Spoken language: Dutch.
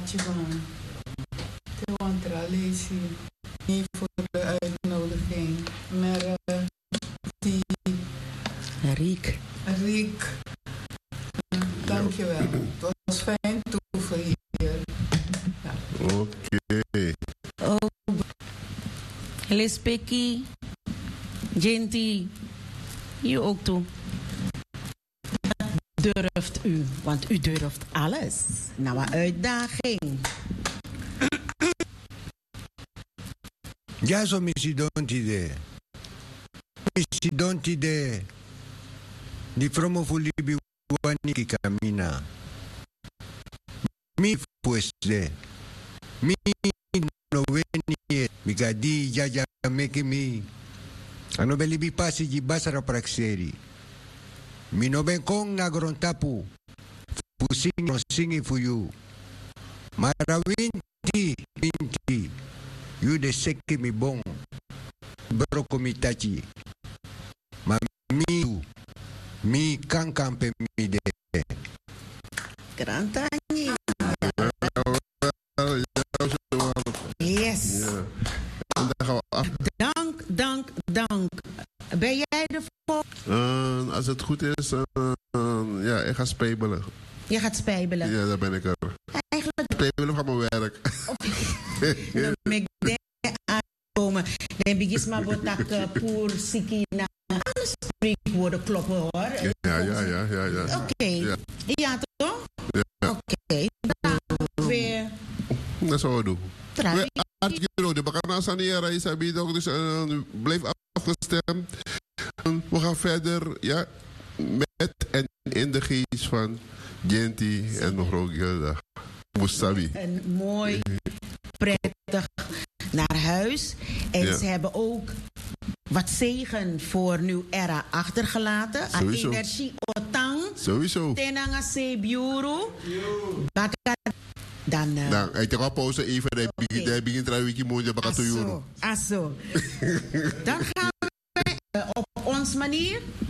plaatje van Tewantra Lacey. Niet voor de uitnodiging. Maar die Riek. Riek. Dankjewel. Het was fijn toeven hier. Ja. Oké. Oh, Lispeki, Jinti, je ook toe. Durft u, want u durft alles. Nou, een uitdaging. Ja, zo missie don't idee. Missie don't idee. Die promo voor Libi wani kamina. Mi fueste. Mi no weni. Mi gadi jaja meki mi. Ano belibi pasi ji basara prakseri. Mi no ben kong na grontapu. Pusing no singi for you. Marawinti binti. You de seki mi bong. Bro komitachi. Mami mi kankampe mi de. Krantanje. Yes. Ja. En dan gaan we af. Dank. Ben jij de volgende? Als het goed is, ja, ik ga spijbelen. Je gaat spijbelen. Ja, daar ben ik er. Eigenlijk Spijbelen van mijn werk. ik denk aankomen. Dan begin maar botak pour siki na alle spreekwoorden kloppen hoor. Ja. Oké. Ja toch? Ja. Oké. Dan weer. Dat zullen we doen. Travi. De bakana sanera is ook, dus blijf afgestemd. We gaan verder, ja, met en in de geest van Genti en mevrouw Gilda Mustawi. Een mooi, prettig naar huis. En ze hebben ook wat zegen voor Nieuw Era achtergelaten. Aan energie otang. Sowieso. Tenanga se biuru. Dan ik heb pauze even. Hij begint 3 weken mooi. Asso. Dan gaan we op ons manier